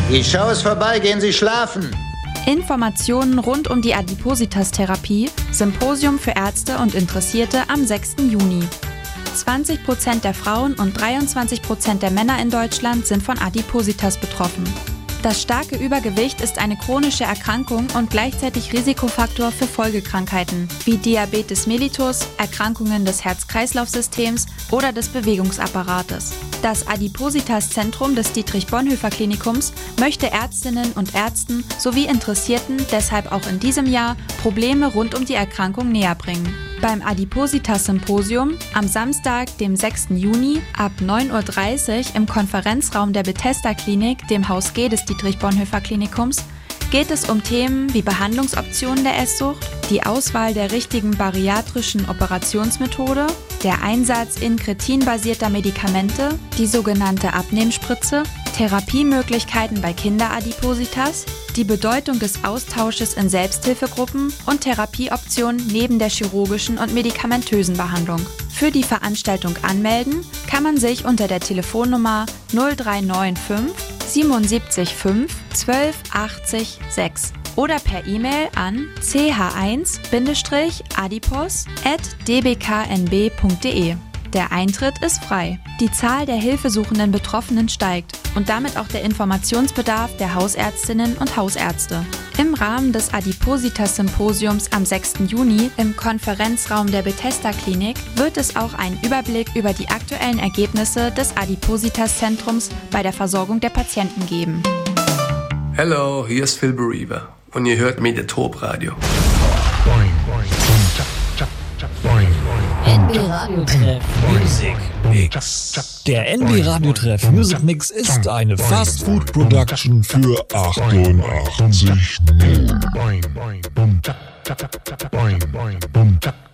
Die Show ist vorbei, gehen Sie schlafen. Informationen rund um die Adipositas-Therapie, Symposium für Ärzte und Interessierte am 6. Juni. 20% der Frauen und 23% der Männer in Deutschland sind von Adipositas betroffen. Das starke Übergewicht ist eine chronische Erkrankung und gleichzeitig Risikofaktor für Folgekrankheiten wie Diabetes mellitus, Erkrankungen des Herz-Kreislauf-Systems oder des Bewegungsapparates. Das Adipositas-Zentrum des Dietrich-Bonhoeffer-Klinikums möchte Ärztinnen und Ärzten sowie Interessierten deshalb auch in diesem Jahr Probleme rund um die Erkrankung näherbringen. Beim Adipositas-Symposium am Samstag, dem 6. Juni ab 9:30 Uhr im Konferenzraum der Bethesda-Klinik, dem Haus G des Dietrich-Bonhoeffer-Klinikums, geht es um Themen wie Behandlungsoptionen der Esssucht, die Auswahl der richtigen bariatrischen Operationsmethode, der Einsatz inkretin-basierter Medikamente, die sogenannte Abnehmspritze, Therapiemöglichkeiten bei Kinderadipositas, die Bedeutung des Austausches in Selbsthilfegruppen und Therapieoptionen neben der chirurgischen und medikamentösen Behandlung. Für die Veranstaltung anmelden kann man sich unter der Telefonnummer 0395 77 5 12 80 6 oder per E-Mail an ch1-adipos@dbknb.de. Der Eintritt ist frei. Die Zahl der hilfesuchenden Betroffenen steigt und damit auch der Informationsbedarf der Hausärztinnen und Hausärzte. Im Rahmen des Adipositas-Symposiums am 6. Juni im Konferenzraum der Bethesda-Klinik wird es auch einen Überblick über die aktuellen Ergebnisse des Adipositas-Zentrums bei der Versorgung der Patienten geben. Hallo, hier ist Phil Bereaver und ihr hört Mediatorp-Radio. NB-Radio-Treff Music Mix. Der NB-Radio-Treff Music Mix ist eine Fast-Food-Production für 88.0.